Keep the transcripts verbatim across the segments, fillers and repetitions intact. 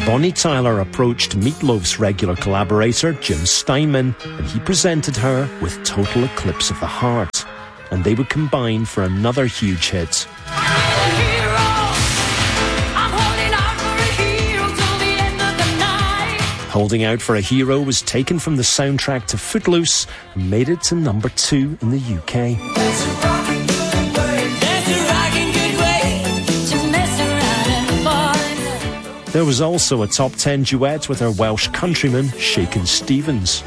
Bonnie Tyler approached Meat Loaf's regular collaborator, Jim Steinman, and he presented her with Total Eclipse of the Heart. And they would combine for another huge hit. Holding Out for a Hero was taken from the soundtrack to Footloose and made it to number two in the U K. There was also a top ten duet with her Welsh countryman, Shakin' Stevens.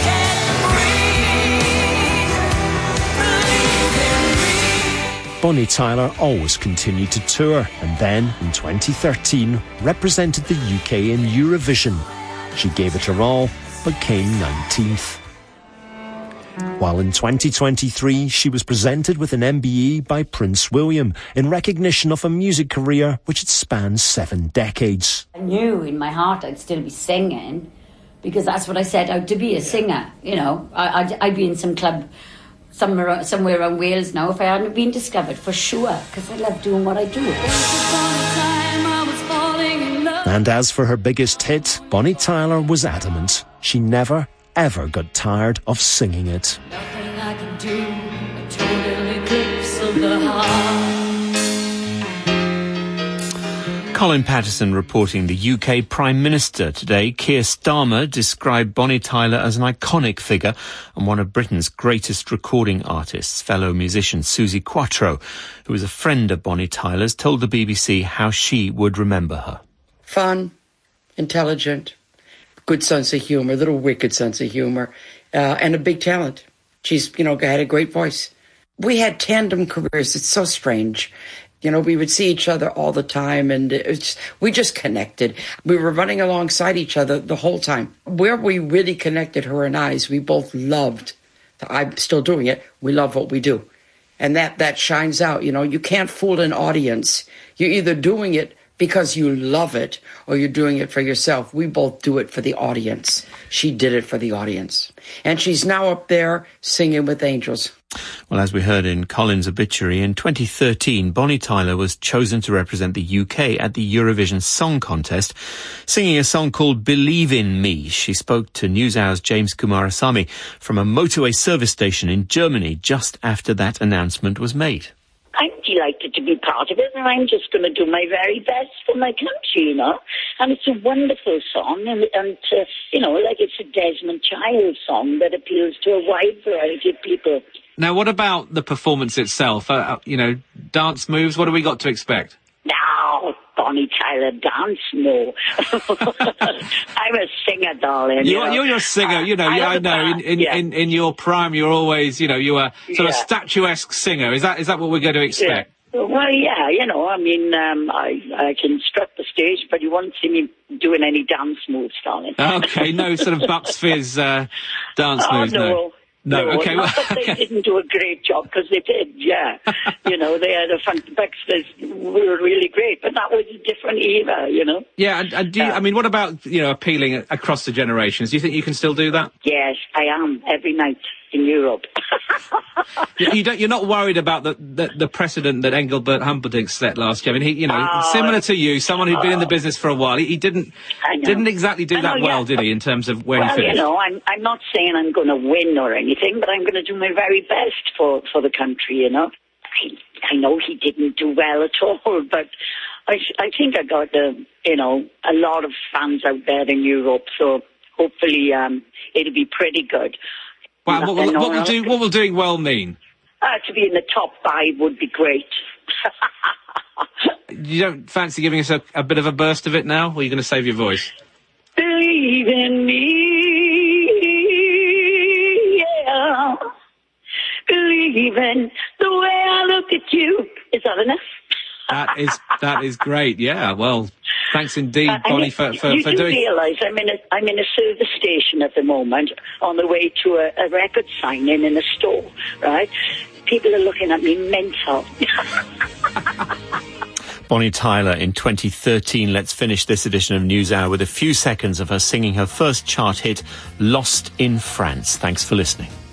Bonnie Tyler always continued to tour and then, in twenty thirteen, represented the U K in Eurovision. She gave it her all, but came nineteenth. While in twenty twenty-three, she was presented with an M B E by Prince William in recognition of a music career which had spanned seven decades. I knew in my heart I'd still be singing because that's what I set out to be, a singer. You know, I, I'd, I'd be in some club somewhere, somewhere around Wales now if I hadn't been discovered, for sure, because I love doing what I do. And as for her biggest hit, Bonnie Tyler was adamant. She never, ever got tired of singing it. Nothing I can do, a total eclipse of the heart. Colin Patterson reporting. The U K Prime Minister today, Keir Starmer, described Bonnie Tyler as an iconic figure and one of Britain's greatest recording artists. Fellow musician Suzi Quatro, who was a friend of Bonnie Tyler's, told the B B C how she would remember her. Fun, intelligent, good sense of humour, a little wicked sense of humour, uh, and a big talent. She's, you know, had a great voice. We had tandem careers. It's so strange. You know, we would see each other all the time, and it was just, we just connected. We were running alongside each other the whole time. Where we really connected, her and I, is we both loved, I'm still doing it, we love what we do. And that, that shines out. You know, you can't fool an audience. You're either doing it because you love it or you're doing it for yourself. We both do it for the audience. She did it for the audience. And she's now up there singing with angels. Well, as we heard in Colin's obituary, in twenty thirteen, Bonnie Tyler was chosen to represent the U K at the Eurovision Song Contest, singing a song called Believe in Me. She spoke to NewsHour's James Kumarasamy from a motorway service station in Germany just after that announcement was made. I'm delighted to be part of it, and I'm just going to do my very best for my country, you know. And it's a wonderful song, and, and uh, you know, like it's a Desmond Child song that appeals to a wide variety of people. Now, what about the performance itself? Uh, you know, dance moves, what have we got to expect? No, Bonnie Tyler dance, no. I'm a singer, darling. You're, you know? you're a singer, uh, you know, I yeah, I know. In, in, yeah. in, in your prime, you're always, you know, you were sort yeah. of statuesque singer. Is that is that what we're going to expect? Yeah. Well, yeah, you know, I mean, um, I, I can strut the stage, but you won't see me doing any dance moves, darling. Okay, no sort of Bucks Fizz uh, dance oh, moves, no. no. No, no, okay. Not that they didn't do a great job, because they did, yeah. You know, they had a fun, Bucks Fizz were really great, but that was a different era, you know. Yeah, and, and do you, uh, I mean, what about, you know, appealing across the generations? Do you think you can still do that? Yes, I am, every night in Europe. you, you don't, you're not worried about the, the, the precedent that Engelbert Humperdinck set last year? I mean, he, you know, oh, similar to you, someone who'd been in the business for a while, he, he didn't didn't exactly do know, that well, yeah. did he, in terms of where well, he finished? you know, I'm, I'm not saying I'm going to win or anything, but I'm going to do my very best for, for the country, you know. I, I know he didn't do well at all, but I, I think I got, uh, you know, a lot of fans out there in Europe, so hopefully um, it'll be pretty good. Well, what, will, what, will do, what will doing well mean? Uh, to be in the top five would be great. You don't fancy giving us a, a bit of a burst of it now, or are you going to save your voice? Believe in me, yeah. Believe in the way I look at you. Is that enough? That is that is great. Yeah. Well, thanks indeed, uh, Bonnie, for for, you for do doing. You realise I'm in a I'm in a service station at the moment, on the way to a, a record signing in a store. Right? People are looking at me mental. Bonnie Tyler in twenty thirteen. Let's finish this edition of NewsHour with a few seconds of her singing her first chart hit, Lost in France. Thanks for listening.